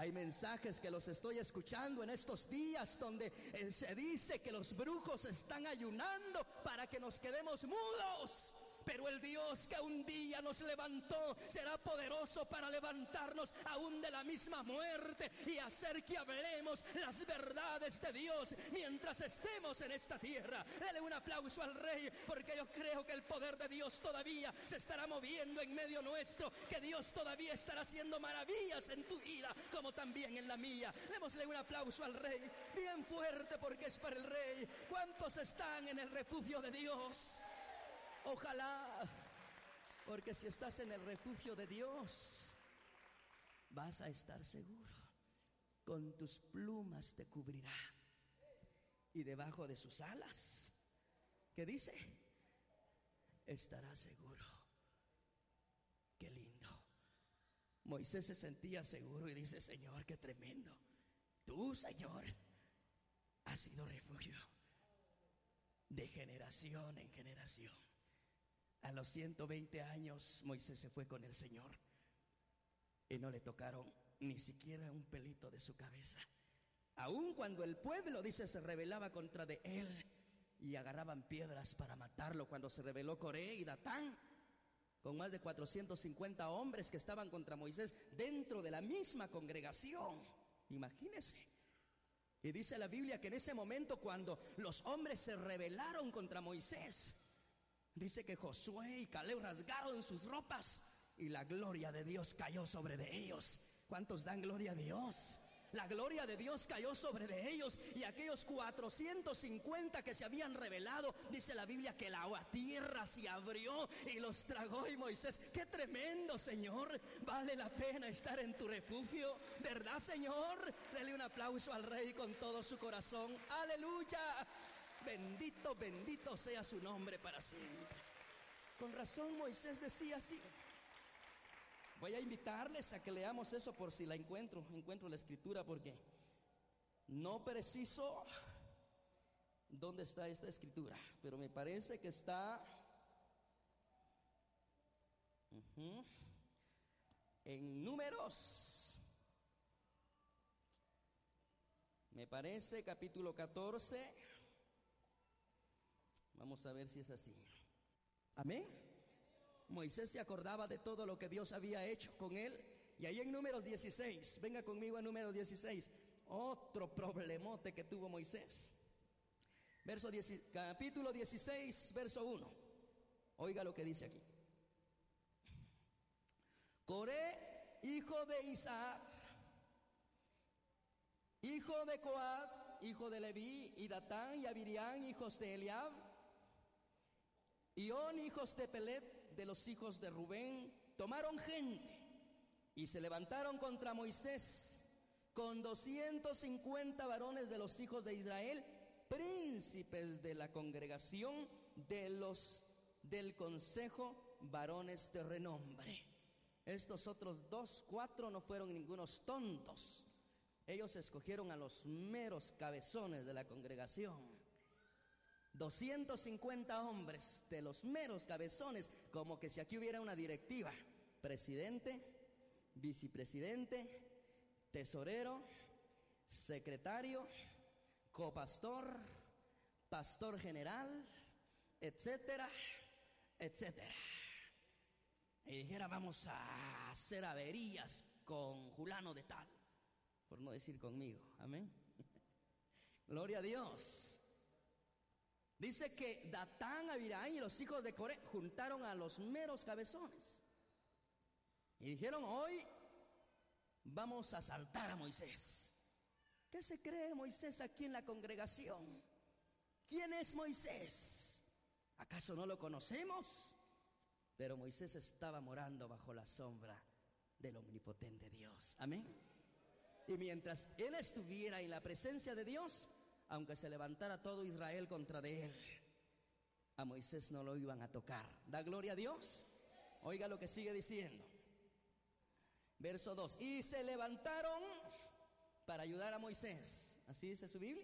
Hay mensajes que los estoy escuchando en estos días donde se dice que los brujos están ayunando para que nos quedemos mudos. Pero el Dios que un día nos levantó será poderoso para levantarnos aún de la misma muerte y hacer que hablemos las verdades de Dios mientras estemos en esta tierra. Dele un aplauso al Rey, porque yo creo que el poder de Dios todavía se estará moviendo en medio nuestro, que Dios todavía estará haciendo maravillas en tu vida como también en la mía. Démosle un aplauso al Rey bien fuerte, porque es para el Rey. ¿Cuántos están en el refugio de Dios? Ojalá, porque si estás en el refugio de Dios, vas a estar seguro. Con tus plumas te cubrirá, y debajo de sus alas, ¿qué dice? Estarás seguro. Qué lindo. Moisés se sentía seguro y dice: Señor, qué tremendo. Tú, Señor, has sido refugio de generación en generación. A los 120 años Moisés se fue con el Señor y no le tocaron ni siquiera un pelito de su cabeza. Aun cuando el pueblo, dice, se rebelaba contra de él y agarraban piedras para matarlo. Cuando se rebeló Coré y Datán, con más de 450 hombres que estaban contra Moisés dentro de la misma congregación, imagínense. Y dice la Biblia que en ese momento, cuando los hombres se rebelaron contra Moisés, dice que Josué y Caleb rasgaron sus ropas y la gloria de Dios cayó sobre de ellos. ¿Cuántos dan gloria a Dios? La gloria de Dios cayó sobre de ellos, y aquellos 450 que se habían rebelado, dice la Biblia que la tierra se abrió y los tragó. Y Moisés: qué tremendo, Señor, vale la pena estar en tu refugio, ¿verdad, Señor? Dele un aplauso al Rey con todo su corazón. Aleluya. Bendito, bendito sea su nombre para siempre. Con razón Moisés decía así. Voy a invitarles a que leamos eso por si la encuentro la escritura, porque no preciso dónde está esta escritura, pero me parece que está en Números. Me parece capítulo 14. Vamos a ver si es así. Amén. Moisés se acordaba de todo lo que Dios había hecho con él. Y ahí en Números 16, venga conmigo a Números 16, otro problemote que tuvo Moisés. Capítulo 16, verso 1. Oiga lo que dice aquí. Coré, hijo de Isaac, hijo de Coat, hijo de Leví, y Datán y Abirián, hijos de Eliab, y On, hijos de Pelet, de los hijos de Rubén, tomaron gente y se levantaron contra Moisés con 250 varones de los hijos de Israel, príncipes de la congregación, del consejo, varones de renombre. Estos otros 4 no fueron ningunos tontos. Ellos escogieron a los meros cabezones de la congregación. 250 hombres de los meros cabezones, como que si aquí hubiera una directiva: presidente, vicepresidente, tesorero, secretario, copastor, pastor general, etcétera, etcétera. Y dijera: vamos a hacer averías con fulano de tal, por no decir conmigo. Amén. Gloria a Dios. Dice que Datán, Abirán y los hijos de Coré juntaron a los meros cabezones y dijeron: hoy vamos a asaltar a Moisés. ¿Qué se cree Moisés aquí en la congregación? ¿Quién es Moisés? ¿Acaso no lo conocemos? Pero Moisés estaba morando bajo la sombra del omnipotente Dios. Amén. Y mientras él estuviera en la presencia de Dios, aunque se levantara todo Israel contra de él, a Moisés no lo iban a tocar. ¿Da gloria a Dios? Oiga lo que sigue diciendo. Verso 2. Y se levantaron para ayudar a Moisés. ¿Así dice su Biblia?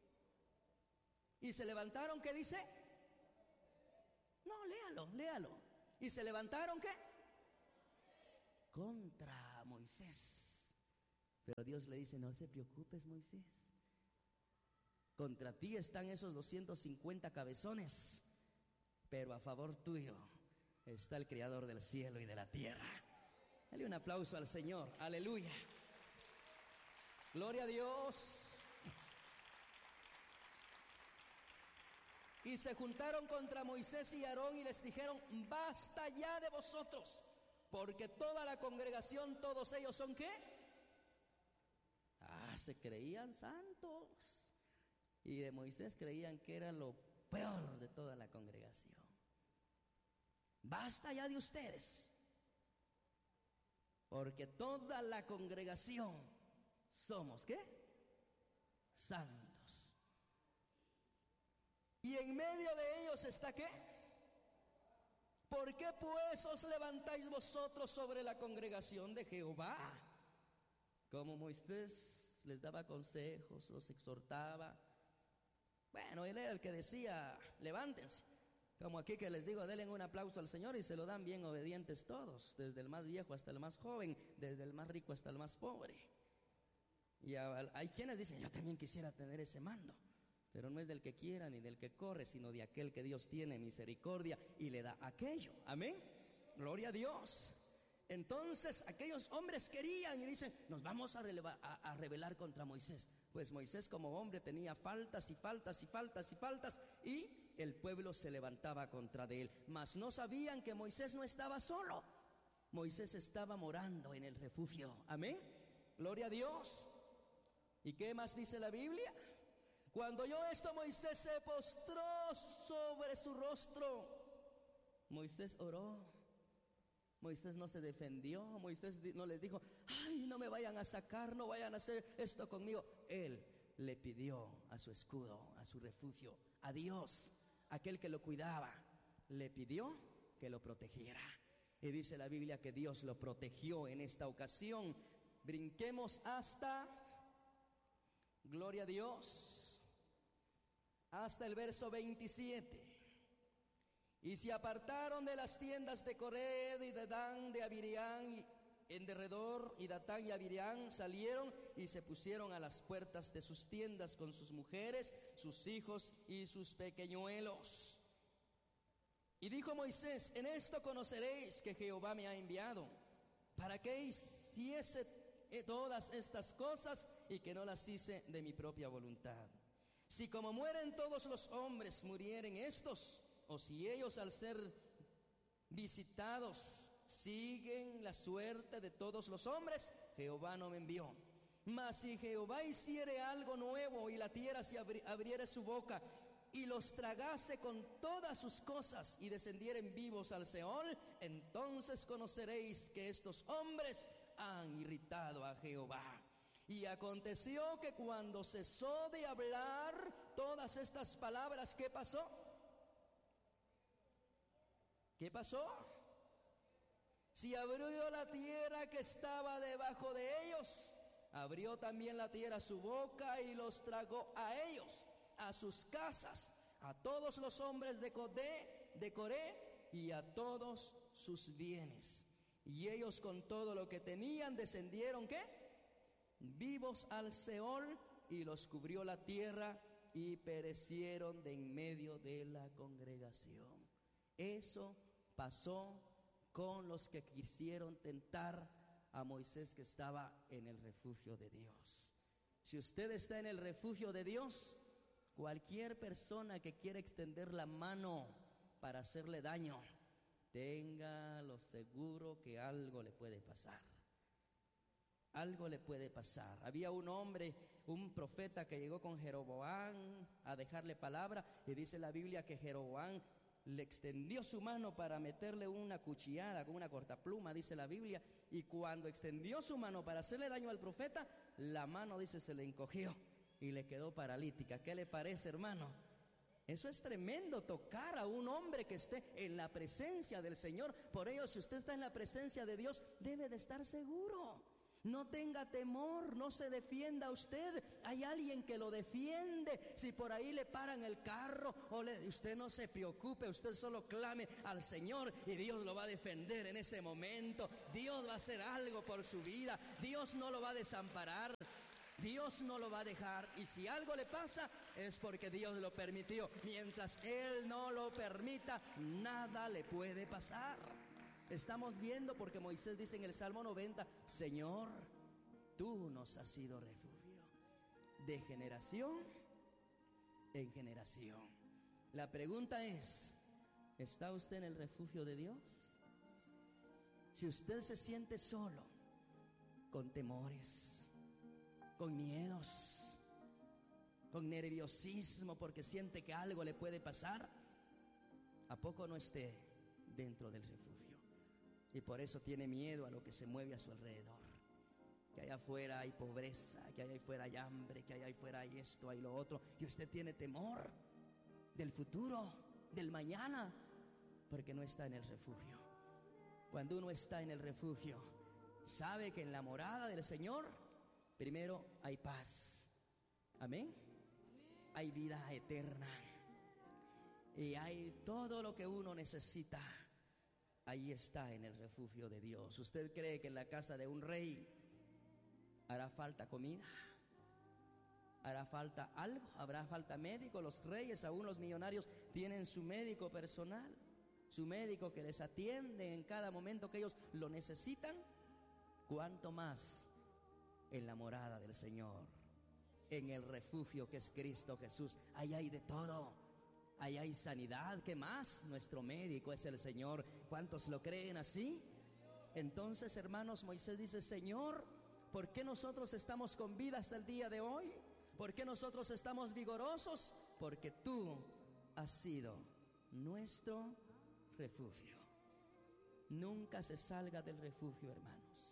Y se levantaron, ¿qué dice? No, léalo. Y se levantaron, ¿qué? Contra Moisés. Pero Dios le dice, no te preocupes, Moisés. Contra ti están esos 250 cabezones, pero a favor tuyo está el Creador del cielo y de la tierra. Dale un aplauso al Señor, aleluya. Gloria a Dios. Y se juntaron contra Moisés y Aarón y les dijeron, basta ya de vosotros, porque toda la congregación, todos ellos son ¿qué? Se creían santos. Y de Moisés creían que era lo peor de toda la congregación. Basta ya de ustedes, porque toda la congregación somos ¿qué? Santos. Y en medio de ellos está ¿qué? ¿Por qué pues os levantáis vosotros sobre la congregación de Jehová? Como Moisés les daba consejos, los exhortaba. Bueno, él era el que decía, levántense. Como aquí que les digo, denle un aplauso al Señor y se lo dan bien obedientes todos, desde el más viejo hasta el más joven, desde el más rico hasta el más pobre. Y hay quienes dicen, yo también quisiera tener ese mando. Pero no es del que quiera ni del que corre, sino de aquel que Dios tiene misericordia y le da aquello. Amén. Gloria a Dios. Entonces aquellos hombres querían y dicen, nos vamos a rebelar contra Moisés. Pues Moisés como hombre tenía faltas y faltas y faltas y faltas, y el pueblo se levantaba contra de él. Mas no sabían que Moisés no estaba solo. Moisés estaba morando en el refugio. Amén. Gloria a Dios. ¿Y qué más dice la Biblia? Cuando oyó esto, Moisés se postró sobre su rostro. Moisés oró. Moisés no se defendió. Moisés no les dijo, ay, no me vayan a sacar, no vayan a hacer esto conmigo. Él le pidió a su escudo, a su refugio, a Dios, aquel que lo cuidaba, le pidió que lo protegiera. Y dice la Biblia que Dios lo protegió en esta ocasión. Brinquemos hasta, gloria a Dios, hasta el verso 27. Y se apartaron de las tiendas de Cored y de Dan de Abirián en derredor, y Datán y Abirián salieron y se pusieron a las puertas de sus tiendas con sus mujeres, sus hijos y sus pequeñuelos. Y dijo Moisés, en esto conoceréis que Jehová me ha enviado, para que hiciese todas estas cosas y que no las hice de mi propia voluntad. Si como mueren todos los hombres murieren estos, o si ellos al ser visitados siguen la suerte de todos los hombres, Jehová no me envió. Mas si Jehová hiciere algo nuevo y la tierra se abriere su boca y los tragase con todas sus cosas y descendieren vivos al Seol, entonces conoceréis que estos hombres han irritado a Jehová. Y aconteció que cuando cesó de hablar todas estas palabras, ¿qué pasó? ¿Qué pasó? Si abrió la tierra que estaba debajo de ellos, abrió también la tierra su boca y los tragó a ellos, a sus casas, a todos los hombres de Coré y a todos sus bienes. Y ellos con todo lo que tenían descendieron, ¿qué? Vivos al Seol, y los cubrió la tierra y perecieron de en medio de la congregación. Eso pasó con los que quisieron tentar a Moisés, que estaba en el refugio de Dios. Si usted está en el refugio de Dios, cualquier persona que quiera extender la mano para hacerle daño, téngalo seguro que algo le puede pasar. Algo le puede pasar. Había un hombre, un profeta que llegó con Jeroboam a dejarle palabra, y dice la Biblia que Jeroboam le extendió su mano para meterle una cuchillada con una cortapluma, dice la Biblia, y cuando extendió su mano para hacerle daño al profeta, la mano, dice, se le encogió y le quedó paralítica. ¿Qué le parece, hermano? Eso es tremendo, tocar a un hombre que esté en la presencia del Señor. Por ello, si usted está en la presencia de Dios, debe de estar seguro. No tenga temor, no se defienda usted. Hay alguien que lo defiende. Si por ahí le paran el carro, usted no se preocupe, usted solo clame al Señor y Dios lo va a defender en ese momento. Dios va a hacer algo por su vida. Dios no lo va a desamparar. Dios no lo va a dejar. Y si algo le pasa, es porque Dios lo permitió. Mientras Él no lo permita, nada le puede pasar. Estamos viendo porque Moisés dice en el Salmo 90, Señor, tú nos has sido refugio de generación en generación. La pregunta es, ¿está usted en el refugio de Dios? Si usted se siente solo, con temores, con miedos, con nerviosismo porque siente que algo le puede pasar, ¿a poco no esté dentro del refugio? Y por eso tiene miedo a lo que se mueve a su alrededor. Que allá afuera hay pobreza, que allá afuera hay hambre, que allá afuera hay esto, hay lo otro. Y usted tiene temor del futuro, del mañana, porque no está en el refugio. Cuando uno está en el refugio, sabe que en la morada del Señor, primero hay paz. Amén. Hay vida eterna. Y hay todo lo que uno necesita. Ahí está en el refugio de Dios. ¿Usted cree que en la casa de un rey hará falta comida? ¿Hará falta algo? ¿Habrá falta médico? Los reyes, aún los millonarios, tienen su médico personal, su médico que les atiende en cada momento que ellos lo necesitan. ¿Cuánto más en la morada del Señor, en el refugio que es Cristo Jesús? Ahí hay de todo. Ahí hay sanidad. ¿Qué más? Nuestro médico es el Señor. ¿Cuántos lo creen así? Entonces, hermanos, Moisés dice, Señor, ¿por qué nosotros estamos con vida hasta el día de hoy? ¿Por qué nosotros estamos vigorosos? Porque tú has sido nuestro refugio. Nunca se salga del refugio, hermanos.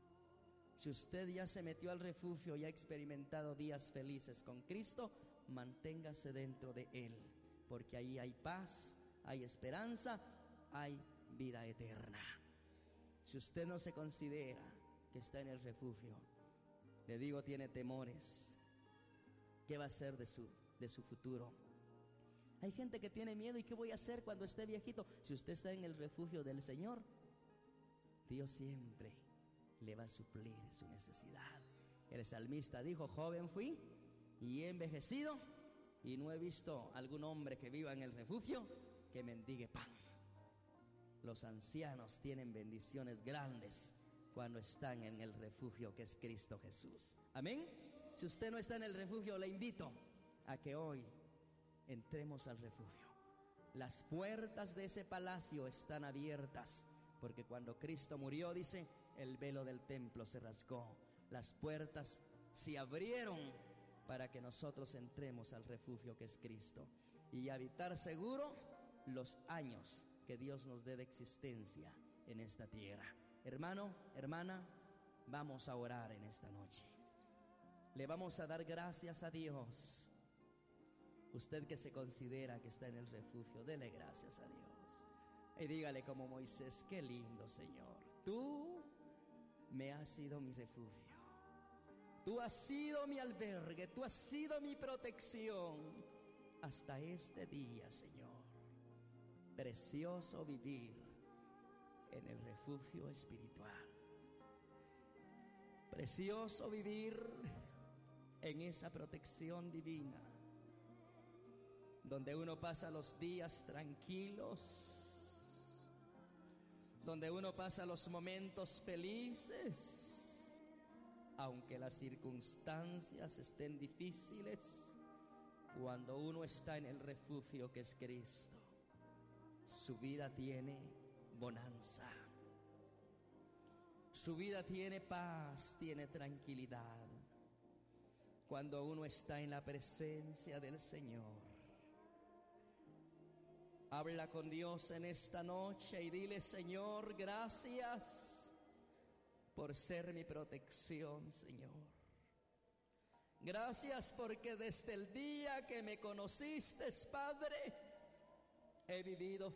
Si usted ya se metió al refugio y ha experimentado días felices con Cristo, manténgase dentro de Él. Porque ahí hay paz, hay esperanza, hay vida eterna. Si usted no se considera que está en el refugio, le digo, tiene temores. ¿Qué va a hacer de su futuro? Hay gente que tiene miedo. ¿Y qué voy a hacer cuando esté viejito? Si usted está en el refugio del Señor, Dios siempre le va a suplir su necesidad. El salmista dijo, joven fui y he envejecido, y no he visto algún hombre que viva en el refugio que mendigue pan. Los ancianos tienen bendiciones grandes cuando están en el refugio que es Cristo Jesús. Amén. Si usted no está en el refugio, le invito a que hoy entremos al refugio. Las puertas de ese palacio están abiertas, porque cuando Cristo murió, dice, el velo del templo se rasgó. Las puertas se abrieron para que nosotros entremos al refugio que es Cristo y habitar seguro los años que Dios nos dé de existencia en esta tierra. Hermano, hermana, vamos a orar en esta noche. Le vamos a dar gracias a Dios. Usted que se considera que está en el refugio, dele gracias a Dios. Y dígale como Moisés, qué lindo, Señor. Tú me has sido mi refugio. Tú has sido mi albergue, tú has sido mi protección hasta este día, Señor. Precioso vivir en el refugio espiritual. Precioso vivir en esa protección divina, donde uno pasa los días tranquilos, donde uno pasa los momentos felices, aunque las circunstancias estén difíciles. Cuando uno está en el refugio que es Cristo, su vida tiene bonanza, su vida tiene paz, tiene tranquilidad. Cuando uno está en la presencia del Señor, habla con Dios en esta noche y dile, Señor, gracias por ser mi protección, Señor. Gracias porque desde el día que me conociste, Padre, he vivido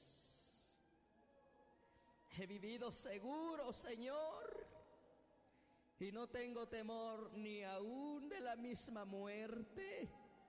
feliz. He vivido seguro, Señor. y no tengo temor ni aún de la misma muerte,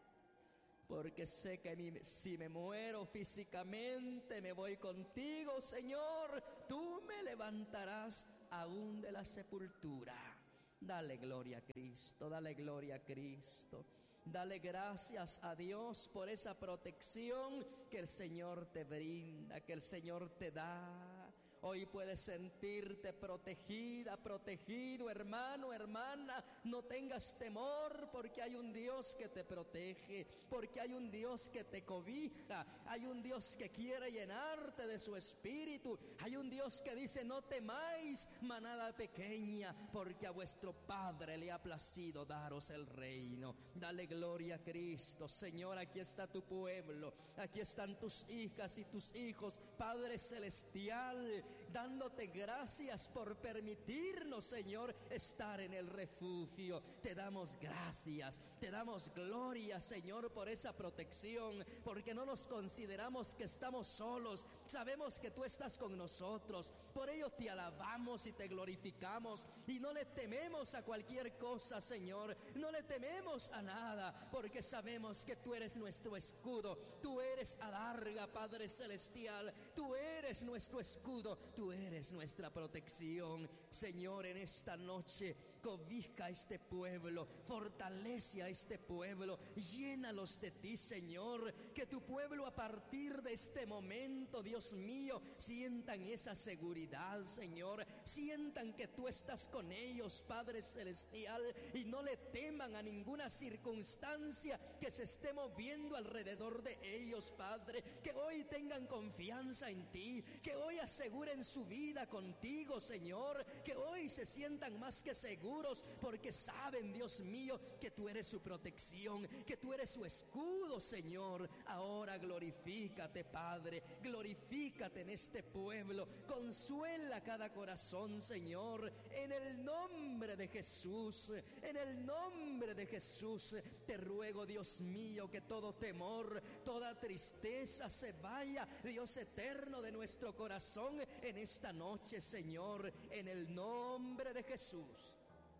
porque sé que si me muero físicamente, me voy contigo, Señor. Tú me levantarás aún de la sepultura. Dale gloria a Cristo, dale gloria a Cristo. Dale gracias a Dios por esa protección que el Señor te brinda, que el Señor te da. Hoy puedes sentirte protegida, protegido, hermano, hermana. No tengas temor, porque hay un Dios que te protege, porque hay un Dios que te cobija, hay un Dios que quiere llenarte de su espíritu, hay un Dios que dice: no temáis, manada pequeña, porque a vuestro Padre le ha placido daros el reino. Dale gloria a Cristo. Señor, aquí está tu pueblo, aquí están tus hijas y tus hijos, Padre celestial, dándote gracias por permitirnos, Señor, estar en el refugio. Te damos gracias, te damos gloria, Señor, por esa protección, porque no nos consideramos que estamos solos. Sabemos que tú estás con nosotros, por ello te alabamos y te glorificamos, y no le tememos a cualquier cosa, Señor, no le tememos a nada, porque sabemos que tú eres nuestro escudo, tú eres adarga, Padre celestial, tú eres nuestro escudo, tú eres nuestra protección. Señor, en esta noche cobija a este pueblo, fortalece a este pueblo, llénalos de ti, Señor, que tu pueblo a partir de este momento, Dios mío, sientan esa seguridad, Señor, sientan que tú estás con ellos, Padre celestial, y no le teman a ninguna circunstancia que se esté moviendo alrededor de ellos, Padre. Que hoy tengan confianza en ti, que hoy aseguren su vida contigo, Señor, que hoy se sientan más que seguros, porque saben, Dios mío, que tú eres su protección, que tú eres su escudo, Señor. Ahora glorifícate, Padre, glorifícate en este pueblo, consuela cada corazón, Señor, en el nombre de Jesús, en el nombre de Jesús. Te ruego, Dios mío, que todo temor, toda tristeza se vaya, Dios eterno, de nuestro corazón en esta noche, Señor, en el nombre de Jesús,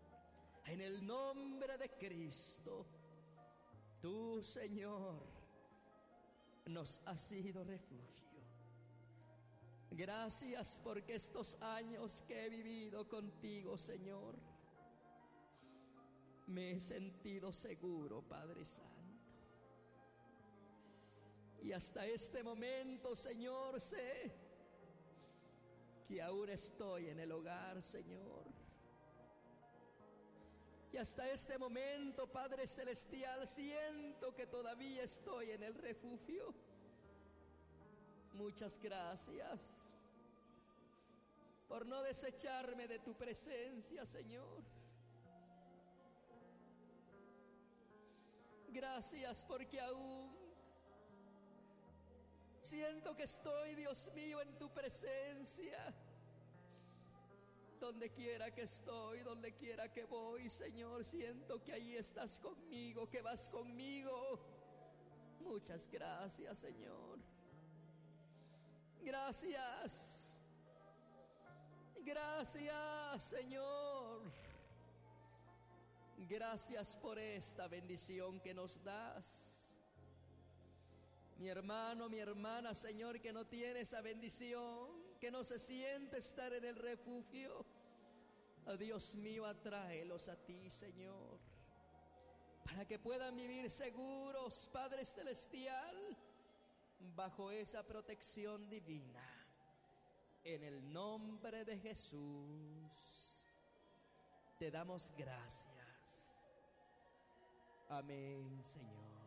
en el nombre de Cristo. Tú, Señor, nos has sido refugio. Gracias porque estos años que he vivido contigo, Señor, me he sentido seguro, Padre Santo. Y hasta este momento, Señor, sé que aún estoy en el hogar, Señor. Y hasta este momento, Padre celestial, siento que todavía estoy en el refugio. Muchas gracias por no desecharme de tu presencia, Señor. Gracias porque aún siento que estoy, Dios mío, en tu presencia. Donde quiera que estoy, donde quiera que voy, Señor, siento que ahí estás conmigo, que vas conmigo. Muchas gracias, Señor. Gracias. Gracias, Señor. Gracias por esta bendición que nos das. Mi hermano, mi hermana, Señor, que no tiene esa bendición, que no se siente estar en el refugio, oh, Dios mío, atráelos a ti, Señor, para que puedan vivir seguros, Padre celestial, bajo esa protección divina. En el nombre de Jesús te damos gracias. Amén, Señor.